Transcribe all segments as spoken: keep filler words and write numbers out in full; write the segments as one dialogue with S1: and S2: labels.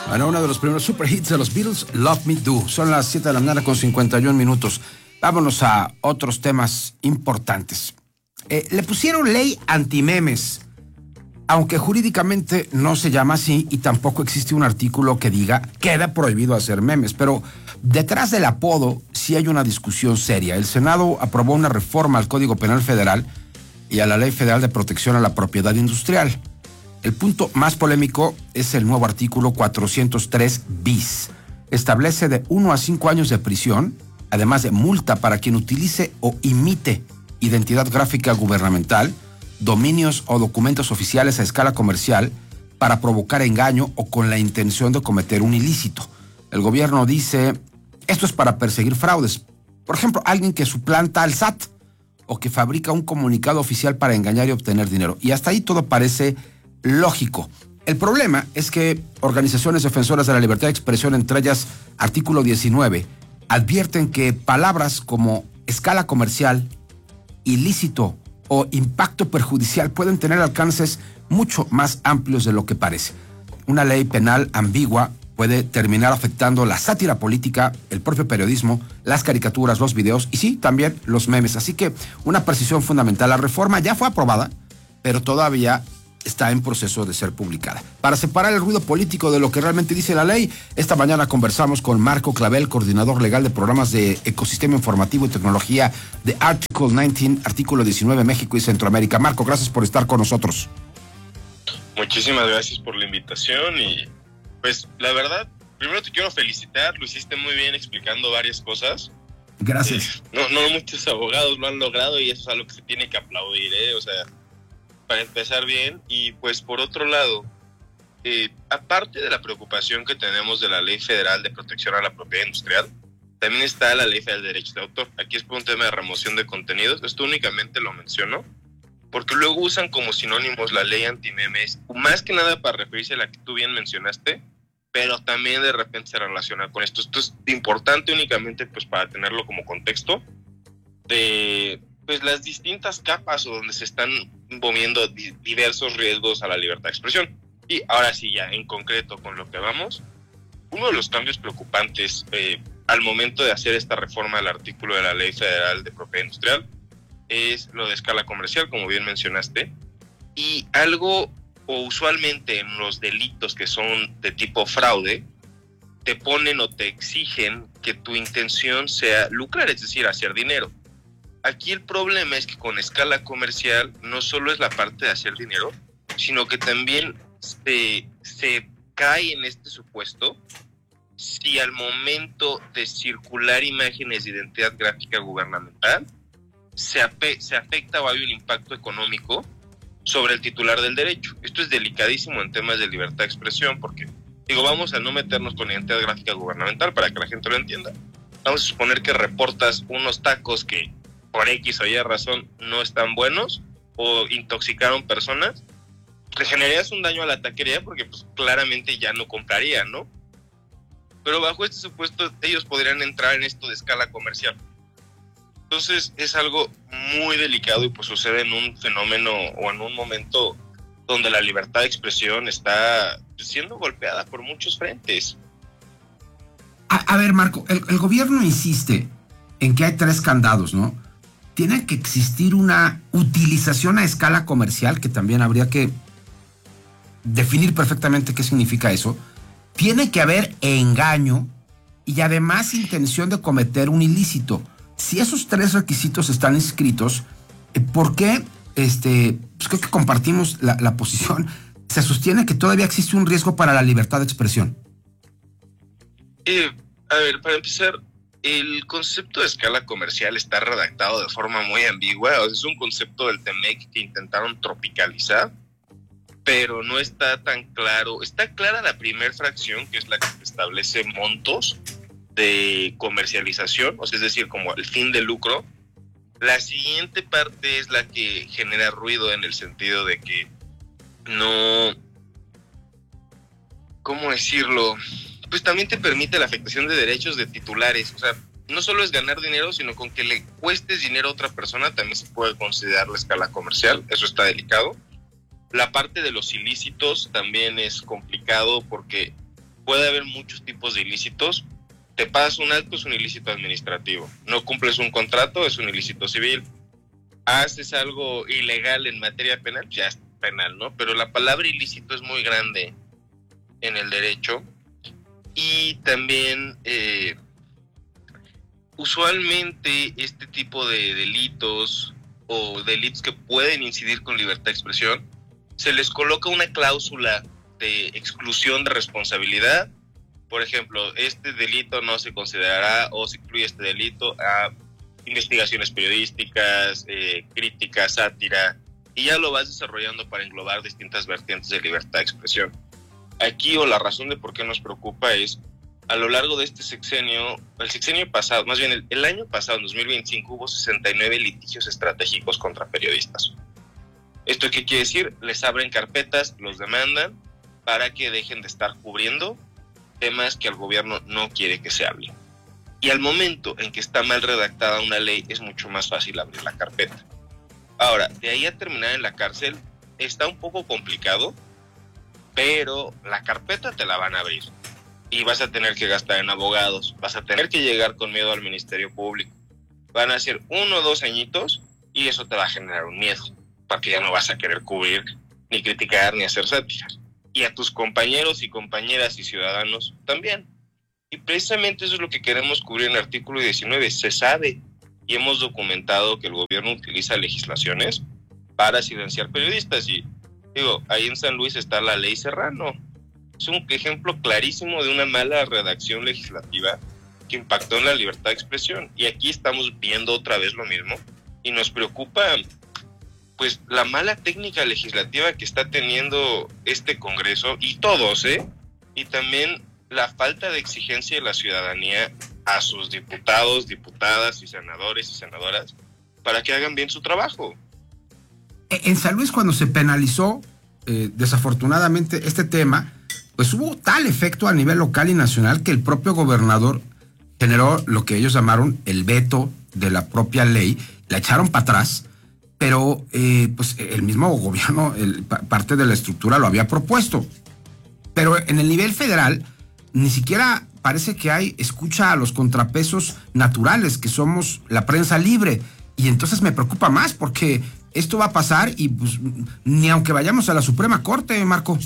S1: Bueno, uno de los primeros super hits de los Beatles, Love Me Do. Son las siete de la mañana con cincuenta y un minutos. Vámonos a otros temas importantes. Eh, le pusieron ley antimemes, aunque jurídicamente no se llama así y tampoco existe un artículo que diga queda prohibido hacer memes. Pero detrás del apodo sí hay una discusión seria. El Senado aprobó una reforma al Código Penal Federal y a la Ley Federal de Protección a la Propiedad Industrial. El punto más polémico es el nuevo artículo cuatrocientos tres bis. Establece de uno a cinco años de prisión, además de multa para quien utilice o imite identidad gráfica gubernamental, dominios o documentos oficiales a escala comercial para provocar engaño o con la intención de cometer un ilícito. El gobierno dice, esto es para perseguir fraudes. Por ejemplo, alguien que suplanta al S A T o que fabrica un comunicado oficial para engañar y obtener dinero. Y hasta ahí todo parece lógico. El problema es que organizaciones defensoras de la libertad de expresión, entre ellas Artículo diecinueve, advierten que palabras como escala comercial, ilícito o impacto perjudicial pueden tener alcances mucho más amplios de lo que parece. Una ley penal ambigua puede terminar afectando la sátira política, el propio periodismo, las caricaturas, los videos y sí, también los memes. Así que una precisión fundamental. La reforma ya fue aprobada, pero todavía está en proceso de ser publicada. Para separar el ruido político de lo que realmente dice la ley, esta mañana conversamos con Marco Clavel, coordinador legal de programas de Ecosistema Informativo y Tecnología de Article diecinueve, Artículo diecinueve, México y Centroamérica. Marco, gracias por estar con nosotros.
S2: Muchísimas gracias por la invitación y pues la verdad, primero te quiero felicitar, lo hiciste muy bien explicando varias cosas.
S1: Gracias.
S2: Eh, no, no muchos abogados lo han logrado y eso es algo que se tiene que aplaudir, ¿eh? O sea, para empezar bien. Y pues por otro lado, eh, aparte de la preocupación que tenemos de la Ley Federal de Protección a la Propiedad Industrial, también está la Ley Federal de Derechos de Autor. Aquí es por un tema de remoción de contenidos. Esto únicamente lo menciono porque luego usan como sinónimos la ley antimemes, más que nada para referirse a la que tú bien mencionaste, pero también de repente se relaciona con esto. Esto es importante únicamente pues para tenerlo como contexto de pues las distintas capas o donde se están moviendo di- diversos riesgos a la libertad de expresión. Y ahora sí, ya en concreto con lo que vamos, uno de los cambios preocupantes eh, al momento de hacer esta reforma del artículo de la Ley Federal de Propiedad Industrial es lo de escala comercial, como bien mencionaste, y algo o usualmente en los delitos que son de tipo fraude, te ponen o te exigen que tu intención sea lucrar, es decir, hacer dinero. Aquí el problema es que con escala comercial no solo es la parte de hacer dinero, sino que también se, se cae en este supuesto si al momento de circular imágenes de identidad gráfica gubernamental se, ape- se afecta o hay un impacto económico sobre el titular del derecho. Esto es delicadísimo en temas de libertad de expresión porque, digo, vamos a no meternos con identidad gráfica gubernamental para que la gente lo entienda. Vamos a suponer que reportas unos tacos que por X o Y razón no están buenos o intoxicaron personas, le generarías un daño a la taquería porque pues claramente ya no comprarían, ¿no? Pero bajo este supuesto ellos podrían entrar en esto de escala comercial. Entonces es algo muy delicado y pues sucede en un fenómeno o en un momento donde la libertad de expresión está siendo golpeada por muchos frentes.
S1: A, a ver, Marco, el, el gobierno insiste en que hay tres candados, ¿no? Tiene que existir una utilización a escala comercial, que también habría que definir perfectamente qué significa eso. Tiene que haber engaño y además intención de cometer un ilícito. Si esos tres requisitos están inscritos, ¿por qué? Este, pues creo que compartimos la, la posición. Se sostiene que todavía existe un riesgo para la libertad de expresión.
S2: Eh, a ver, para empezar, el concepto de escala comercial está redactado de forma muy ambigua. O sea, es un concepto del T M E C que intentaron tropicalizar, pero no está tan claro. Está clara la primera fracción, que es la que establece montos de comercialización, o sea, es decir, como el fin de lucro. La siguiente parte es la que genera ruido en el sentido de que no, ¿cómo decirlo? Pues también te permite la afectación de derechos de titulares. O sea, no solo es ganar dinero, sino con que le cuestes dinero a otra persona también se puede considerar la escala comercial. Eso está delicado. La parte de los ilícitos también es complicado porque puede haber muchos tipos de ilícitos. Te pasas un alto, es un ilícito administrativo. No cumples un contrato, es un ilícito civil. Haces algo ilegal en materia penal, ya es penal, ¿no? Pero la palabra ilícito es muy grande en el derecho. Y también, eh, usualmente, este tipo de delitos o delitos que pueden incidir con libertad de expresión, se les coloca una cláusula de exclusión de responsabilidad. Por ejemplo, este delito no se considerará o se incluye este delito a investigaciones periodísticas, eh, crítica, sátira, y ya lo vas desarrollando para englobar distintas vertientes de libertad de expresión. Aquí, o la razón de por qué nos preocupa es, a lo largo de este sexenio, el sexenio pasado, más bien el, el año pasado, en dos mil veinticinco, hubo sesenta y nueve litigios estratégicos contra periodistas. ¿Esto qué quiere decir? Les abren carpetas, los demandan para que dejen de estar cubriendo temas que el gobierno no quiere que se hable. Y al momento en que está mal redactada una ley, es mucho más fácil abrir la carpeta. Ahora, de ahí a terminar en la cárcel, está un poco complicado, pero la carpeta te la van a abrir. Y vas a tener que gastar en abogados, vas a tener que llegar con miedo al Ministerio Público. Van a ser uno o dos añitos y eso te va a generar un miedo, porque ya no vas a querer cubrir, ni criticar, ni hacer sátiras. Y a tus compañeros y compañeras y ciudadanos también. Y precisamente eso es lo que queremos cubrir en el artículo diecinueve. Se sabe y hemos documentado que el gobierno utiliza legislaciones para silenciar periodistas. Y digo, ahí en San Luis está la ley Serrano. Es un ejemplo clarísimo de una mala redacción legislativa que impactó en la libertad de expresión. Y aquí estamos viendo otra vez lo mismo. Y nos preocupa, pues, la mala técnica legislativa que está teniendo este Congreso, y todos, ¿eh? Y también la falta de exigencia de la ciudadanía a sus diputados, diputadas y senadores y senadoras para que hagan bien su trabajo.
S1: En San Luis, cuando se penalizó, eh, desafortunadamente, este tema, pues hubo tal efecto a nivel local y nacional que el propio gobernador generó lo que ellos llamaron el veto de la propia ley, la echaron para atrás, pero eh, pues el mismo gobierno, el, parte de la estructura lo había propuesto. Pero en el nivel federal, ni siquiera parece que hay escucha a los contrapesos naturales, que somos la prensa libre. Y entonces me preocupa más, porque esto va a pasar y pues ni aunque vayamos a la Suprema Corte, Marco.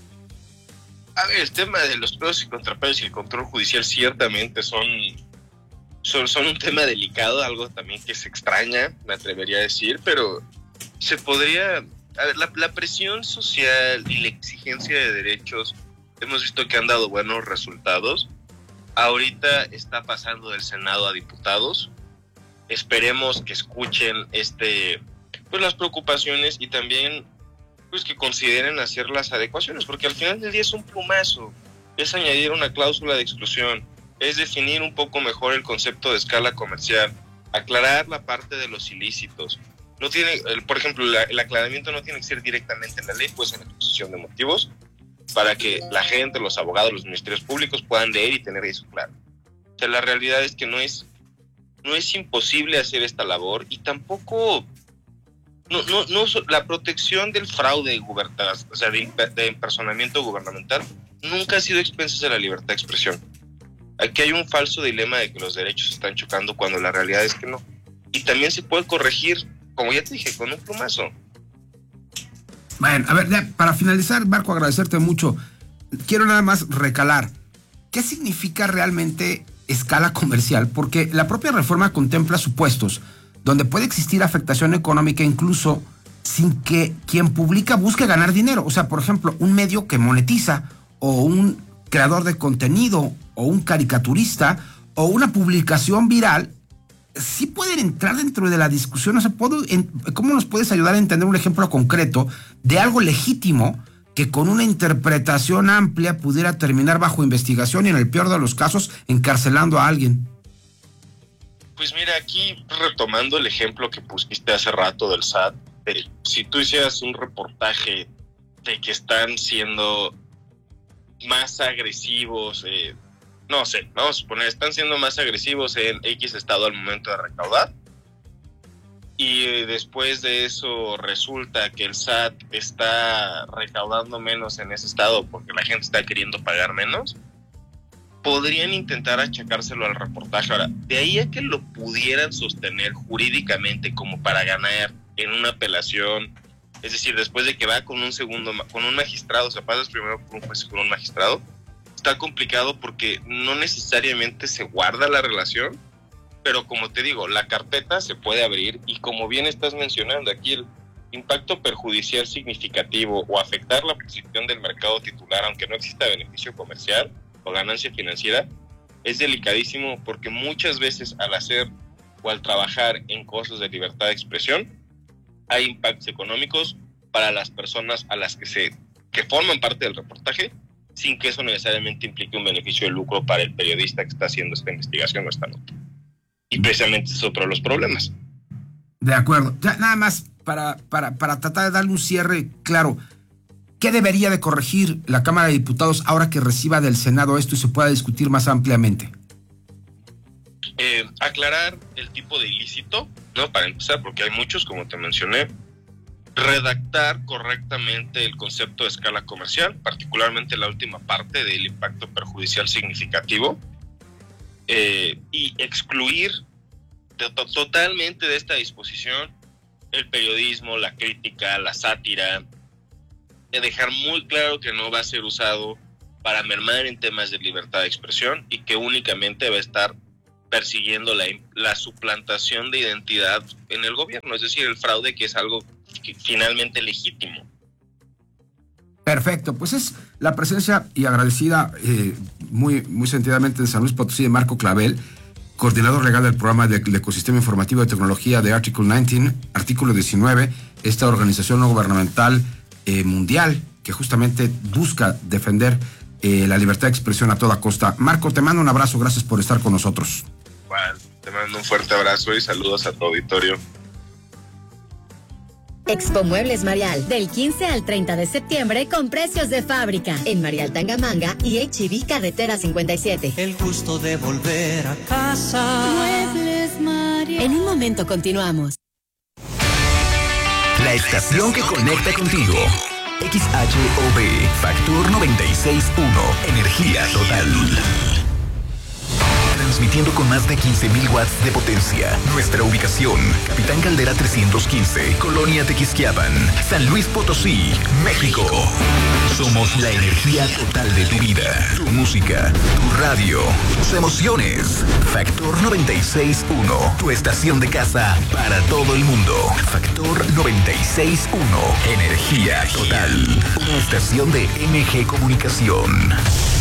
S2: A ver, el tema de los pesos y contrapesos y el control judicial ciertamente son, son, son un tema delicado, algo también que se extraña, me atrevería a decir, pero se podría... A ver, la, la presión social y la exigencia de derechos, hemos visto que han dado buenos resultados. Ahorita está pasando del Senado a diputados. Esperemos que escuchen este, pues las preocupaciones y también pues que consideren hacer las adecuaciones, porque al final del día es un plumazo, es añadir una cláusula de exclusión, es definir un poco mejor el concepto de escala comercial, aclarar la parte de los ilícitos. No tiene, por ejemplo, la, el aclaramiento no tiene que ser directamente en la ley, pues en la exposición de motivos, para que la gente, los abogados, los ministerios públicos puedan leer y tener eso claro. O sea, la realidad es que no es, no es imposible hacer esta labor y tampoco... No, no, no, la protección del fraude gubernamental, o sea, de, de impersonamiento gubernamental, nunca ha sido expensas de la libertad de expresión. Aquí hay un falso dilema de que los derechos están chocando cuando la realidad es que no. Y también se puede corregir, como ya te dije, con un plumazo.
S1: Bueno, a ver, ya, para finalizar, Marco, agradecerte mucho. Quiero nada más recalar. ¿Qué significa realmente escala comercial? Porque la propia reforma contempla supuestos donde puede existir afectación económica incluso sin que quien publica busque ganar dinero. O sea, por ejemplo, un medio que monetiza, o un creador de contenido, o un caricaturista, o una publicación viral, sí pueden entrar dentro de la discusión. O sea, ¿puedo, en, ¿cómo nos puedes ayudar a entender un ejemplo concreto de algo legítimo que con una interpretación amplia pudiera terminar bajo investigación y en el peor de los casos encarcelando a alguien?
S2: Pues mira, aquí retomando el ejemplo que pusiste hace rato del S A T, eh, si tú hicieras un reportaje de que están siendo más agresivos, eh, no sé, vamos a suponer, están siendo más agresivos en X estado al momento de recaudar, y eh, después de eso resulta que el S A T está recaudando menos en ese estado porque la gente está queriendo pagar menos, podrían intentar achacárselo al reportaje. Ahora, de ahí a que lo pudieran sostener jurídicamente como para ganar en una apelación, es decir, después de que va con un segundo, con un magistrado, o sea, pasas primero por un juez y con un magistrado, está complicado porque no necesariamente se guarda la relación, pero como te digo, la carpeta se puede abrir y como bien estás mencionando aquí, el impacto perjudicial significativo o afectar la posición del mercado titular, aunque no exista beneficio comercial o ganancia financiera, es delicadísimo porque muchas veces al hacer o al trabajar en cosas de libertad de expresión hay impactos económicos para las personas a las que se que forman parte del reportaje, sin que eso necesariamente implique un beneficio de lucro para el periodista que está haciendo esta investigación o esta nota. Y precisamente es otro de los problemas.
S1: De acuerdo. Ya nada más para, para, para tratar de darle un cierre claro. ¿Qué debería de corregir la Cámara de Diputados ahora que reciba del Senado esto y se pueda discutir más ampliamente?
S2: Eh, aclarar el tipo de ilícito, ¿no? Para empezar, porque hay muchos, como te mencioné. Redactar correctamente el concepto de escala comercial, particularmente la última parte del impacto perjudicial significativo, eh, y excluir de, to, totalmente de esta disposición el periodismo, la crítica, la sátira, de dejar muy claro que no va a ser usado para mermar en temas de libertad de expresión y que únicamente va a estar persiguiendo la, la suplantación de identidad en el gobierno, es decir, el fraude, que es algo que finalmente legítimo.
S1: Perfecto, pues es la presencia y agradecida eh, muy, muy sentidamente en San Luis Potosí de Marco Clavel, coordinador legal del programa del de Ecosistema Informativo de Tecnología de Article diecinueve, artículo diecinueve, esta organización no gubernamental eh, mundial que justamente busca defender eh, la libertad de expresión a toda costa. Marco, te mando un abrazo, gracias por estar con nosotros.
S2: Bueno, te mando un fuerte abrazo y saludos a tu auditorio.
S3: Expo Muebles Marial, del quince al treinta de septiembre con precios de fábrica en Marial Tangamanga y H E B Carretera cincuenta y siete.
S4: El gusto de volver a casa.
S3: Muebles Marial. En un momento continuamos.
S5: La estación que conecta contigo. X H O B, Factor noventa y seis punto uno, energía total. Transmitiendo con más de quince mil watts de potencia. Nuestra ubicación, Capitán Caldera trescientos quince, Colonia Tequisquiapan, San Luis Potosí, México. Somos la energía total de tu vida, tu música, tu radio, tus emociones. Factor noventa y seis punto uno, tu estación de casa para todo el mundo. Factor noventa y seis punto uno, energía total. Una estación de M G Comunicación.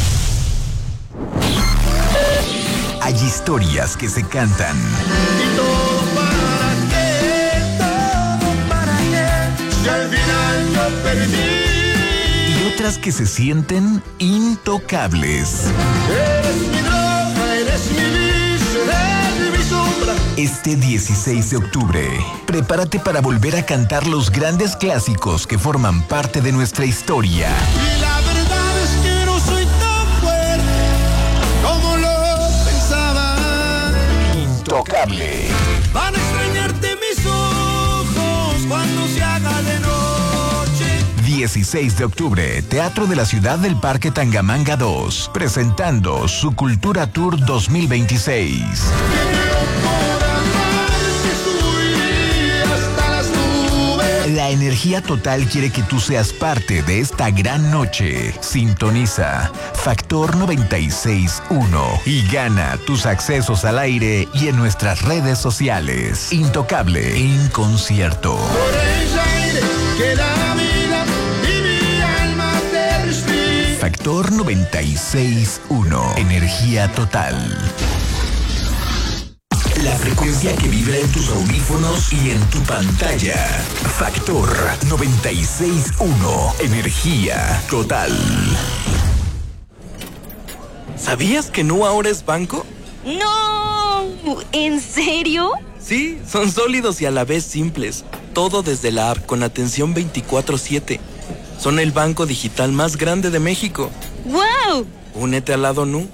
S5: Hay historias que se cantan.
S6: Y todo para qué, todo para qué, si al final yo perdí.
S5: Y otras que se sienten intocables.
S6: Eres mi droga, eres mi vicio, eres mi sombra.
S5: Este dieciséis de octubre, prepárate para volver a cantar los grandes clásicos que forman parte de nuestra historia.
S6: Y la verdad es que no soy tan fuerte como lo
S5: intocable.
S6: Van a extrañarte mis ojos cuando se haga de noche.
S5: dieciséis de octubre, Teatro de la Ciudad del Parque Tangamanga dos, presentando su Cultura Tour dos mil veintiséis. La energía total quiere que tú seas parte de esta gran noche. Sintoniza Factor noventa y seis punto uno y gana tus accesos al aire y en nuestras redes sociales. Intocable en concierto.
S6: Por ese aire que da vida y mi alma te respira.
S5: Factor noventa y seis punto uno. Energía total. La frecuencia que vibra en tus audífonos y en tu pantalla. Factor noventa y seis punto uno. Energía total.
S7: ¿Sabías que Nu ahora es banco?
S8: ¡No! ¿En serio?
S7: Sí, son sólidos y a la vez simples. Todo desde la app con atención veinticuatro siete. Son el banco digital más grande de México.
S8: ¡Wow!
S7: Únete al lado Nu.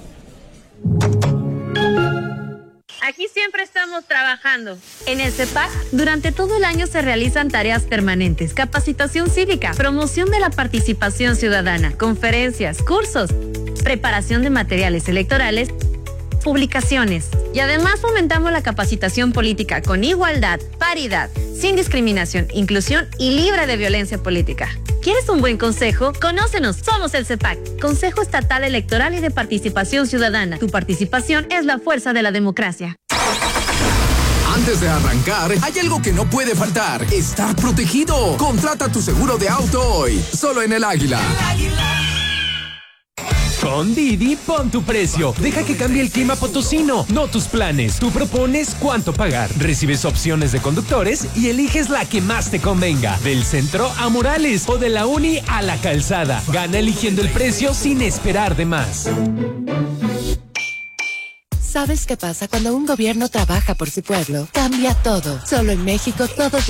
S9: Aquí siempre estamos trabajando.
S10: En el CEPAC, durante todo el año se realizan tareas permanentes, capacitación cívica, promoción de la participación ciudadana, conferencias, cursos. preparación de materiales electorales, publicaciones. Y además fomentamos la capacitación política con igualdad, paridad, sin discriminación, inclusión y libre de violencia política. ¿Quieres un buen consejo? Conócenos, somos el CEPAC, Consejo Estatal Electoral y de Participación Ciudadana. Tu participación es la fuerza de la democracia.
S11: Antes de arrancar, hay algo que no puede faltar: estar protegido. Contrata tu seguro de auto hoy, solo en El Águila.
S12: El Águila. Con Didi, pon tu precio. Deja que cambie el clima potosino, no tus planes. Tú propones cuánto pagar, recibes opciones de conductores y eliges la que más te convenga. Del centro a Morales o de la Uni a la Calzada. Gana eligiendo el precio sin esperar de más.
S13: ¿Sabes qué pasa cuando un gobierno trabaja por su pueblo? Cambia todo. Solo en México todo